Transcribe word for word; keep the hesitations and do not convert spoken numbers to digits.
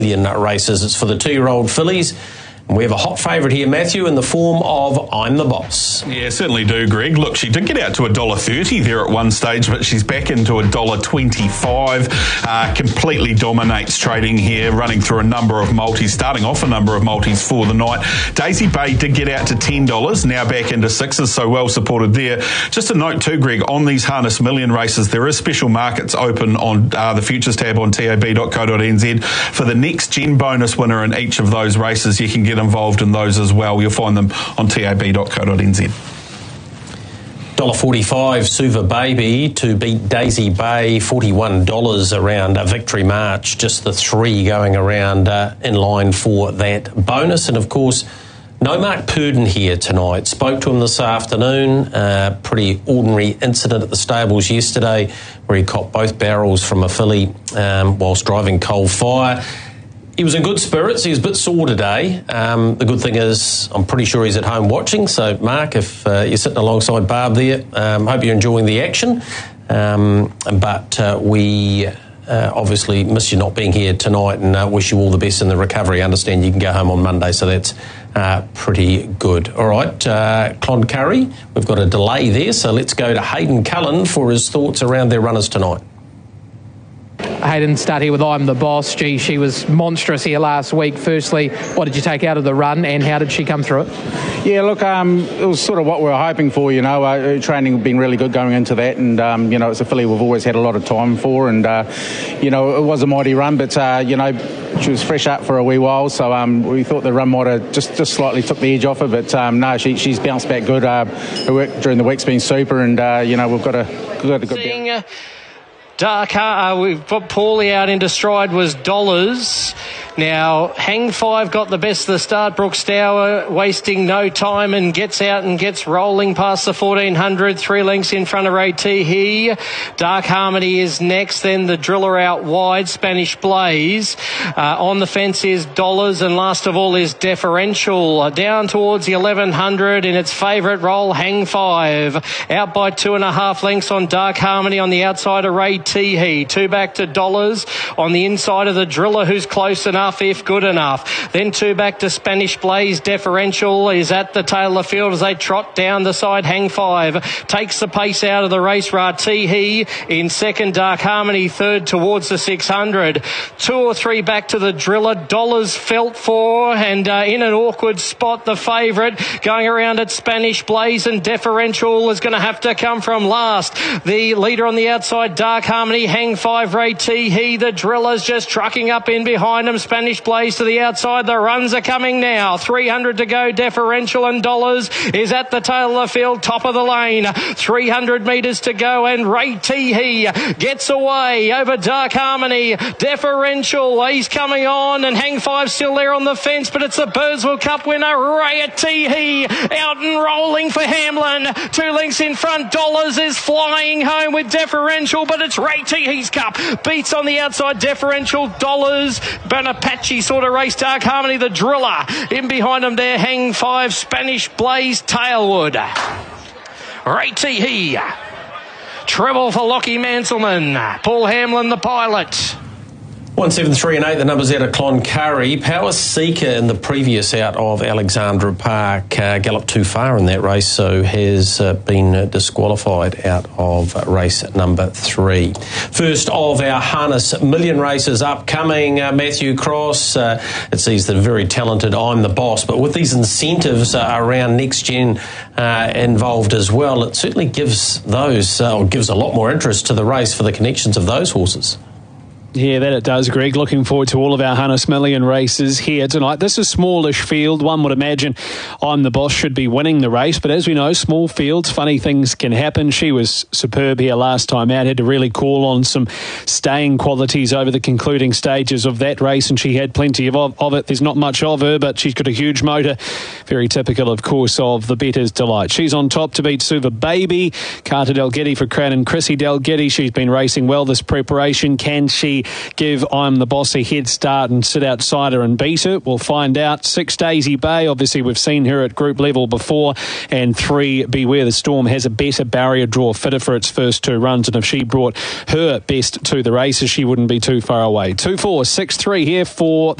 races. It's for the two-year-old fillies. And we have a hot favourite here, Matthew, in the form of I'm the Boss. Yeah, certainly do, Greg. Look, she did get out to one dollar thirty there at one stage, but she's back into one dollar twenty-five. Uh, completely dominates trading here, running through a number of multis, starting off a number of multis for the night. Daisy Bay did get out to ten dollars, now back into sixes, so well supported there. Just a note too, Greg, on these Harness Million races, there is special markets open on uh, the Futures tab on tab dot co dot n z. For the next gen bonus winner in each of those races, you can get involved in those as well. You'll find them on tab dot co dot n z. one dollar forty-five, Suva Baby to beat Daisy Bay, forty-one dollars around a Victory March. Just the three going around uh, in line for that bonus. And of course, no Mark Purdon here tonight. Spoke to him this afternoon. Uh, pretty ordinary incident at the stables yesterday where he copped both barrels from a filly um, whilst driving Coal Fire. He was in good spirits. He was a bit sore today. Um, the good thing is I'm pretty sure he's at home watching. So, Mark, if uh, you're sitting alongside Barb there, um, hope you're enjoying the action. Um, but uh, we uh, obviously miss you not being here tonight and uh, wish you all the best in the recovery. I understand you can go home on Monday, so that's uh, pretty good. All right, uh, Cloncurry, we've got a delay there, so let's go to Hayden Cullen for his thoughts around their runners tonight. Hayden, start here with I'm the Boss. Gee, she was monstrous here last week. Firstly, what did you take out of the run and how did she come through it? Yeah, look, um, it was sort of what we were hoping for, you know. Uh, training had been really good going into that and, um, you know, it's a filly we've always had a lot of time for and, uh, you know, it was a mighty run, but, uh, you know, she was fresh up for a wee while, so um, we thought the run might have just, just slightly took the edge off her, but um, no, she, she's bounced back good. Uh, her work during the week's been super and, uh, you know, we've got a, got a good... Seeing, Dark, uh, we've got Paulie out into stride was dollars. Now, Hang Five got the best of the start. Brooks Dower wasting no time and gets out and gets rolling past the fourteen hundred. Three lengths in front of Ray T. He. Dark Harmony is next. Then the Driller out wide. Spanish Blaze. Uh, on the fence is Dollars. And last of all is Deferential. Uh, down towards the eleven hundred in its favourite role, Hang Five. Out by two and a half lengths on Dark Harmony on the outside of Ray T. He. Two back to Dollars. On the inside of the Driller, who's close enough. If good enough. Then two back to Spanish Blaze. Deferential is at the tail of the field as they trot down the side. Hang Five takes the pace out of the race. Ratihi in second. Dark Harmony third towards the six hundred. Two or three back to the Driller. Dollars felt for and uh, in an awkward spot the favourite going around at Spanish Blaze and Deferential is going to have to come from last. The leader on the outside, Dark Harmony. Hang Five, Ratihi. The Driller's just trucking up in behind them. Spanish Blaze to the outside. The runs are coming now. three hundred to go. Deferential and Dollars is at the tail of the field, top of the lane. three hundred metres to go and Ray Teehee gets away over Dark Harmony. Deferential, he's coming on and Hang Five still there on the fence, but it's the Birdsville Cup winner, Ray Teehee, out and rolling for Hamlin. Two lengths in front. Dollars is flying home with Deferential, but it's Ray Teehee's Cup. Beats on the outside. Deferential, Dollars, Apache sort of race. Dark Harmony, the Driller. In behind them there, Hang Five, Spanish Blaze, Tailwood. Ray Teehee. Treble for Lockie Manselman. Paul Hamlin, the pilot. one seven three and eight, the numbers out of Cloncurry. Power Seeker in the previous out of Alexandra Park uh, galloped too far in that race, so has uh, been uh, disqualified out of uh, race number three. First of our Harness Million races upcoming, uh, Matthew Cross. Uh, it sees the very talented I'm the Boss, but with these incentives uh, around next gen uh, involved as well, it certainly gives those, uh, or gives a lot more interest to the race for the connections of those horses. Yeah, that it does, Greg. Looking forward to all of our Harness Million races here tonight. This is a smallish field. One would imagine I'm the Boss should be winning the race, but as we know, small fields, funny things can happen. She was superb here last time out, had to really call on some staying qualities over the concluding stages of that race, and she had plenty of, of it. There's not much of her, but she's got a huge motor. Very typical, of course, of the Better's Delight. She's on top to beat Suva Baby. Carter Delgetti for Crown and Chrissy Delgetti. She's been racing well this preparation. Can she she give I'm the Boss a head start and sit outside her and beat her? We'll find out. Six, Daisy Bay. Obviously, we've seen her at group level before. And three, Beware the Storm has a better barrier draw, fitter for its first two runs. And if she brought her best to the races, she wouldn't be too far away. two four six three here for the